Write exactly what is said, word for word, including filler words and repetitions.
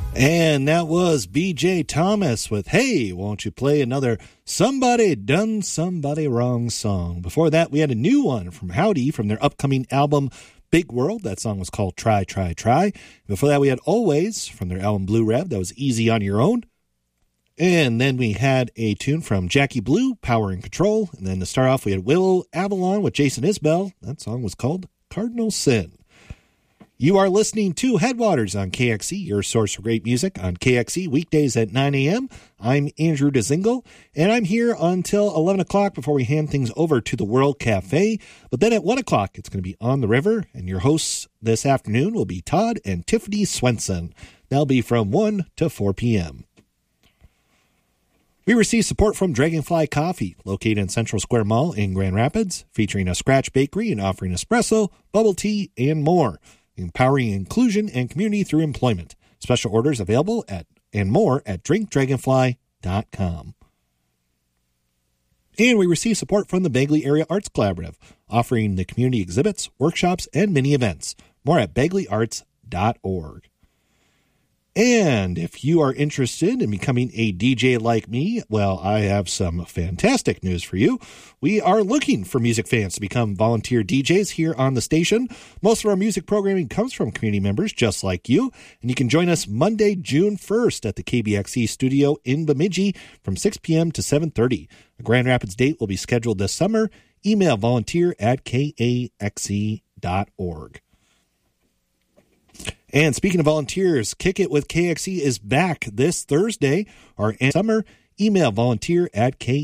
And that was B J Thomas with Hey, Won't You Play Another Somebody Done Somebody Wrong song. Before that, we had a new one from Howdy from their upcoming album Big World. That song was called Try, Try, Try. Before that, we had Always from their album Blue Rev. That was Easy on Your Own. And then we had a tune from Jackie Blue, Power and Control. And then to start off, we had Will Avalon with Jason Isbell. That song was called Cardinal Sin. You are listening to Headwaters on K X E, your source for great music on K X E, weekdays at nine a.m. I'm Andrew DeZingle, and I'm here until eleven o'clock before we hand things over to the World Cafe. But then at one o'clock, it's going to be On the River, and your hosts this afternoon will be Todd and Tiffany Swenson. That'll be from one to four p.m. We receive support from Dragonfly Coffee, located in Central Square Mall in Grand Rapids, featuring a scratch bakery and offering espresso, bubble tea, and more. Empowering inclusion and community through employment. Special orders available at and more at drink dragonfly dot com. And we receive support from the Bagley Area Arts Collaborative, offering the community exhibits, workshops, and mini events. More at bagley arts dot org. And if you are interested in becoming a D J like me, well, I have some fantastic news for you. We are looking for music fans to become volunteer D Js here on the station. Most of our music programming comes from community members just like you, and you can join us Monday, June first at the K B X E studio in Bemidji from six p.m. to seven thirty. The Grand Rapids date will be scheduled this summer. Email volunteer at k a x e dot org. And speaking of volunteers, Kick It with K X E is back this Thursday. Our summer, email volunteer at K